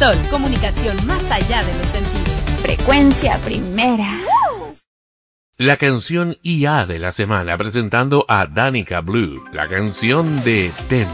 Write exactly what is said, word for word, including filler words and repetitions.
Sol, comunicación más allá de los sentidos. Frecuencia primera. La canción I A de la semana presentando a Danica Blue, la canción de Ten.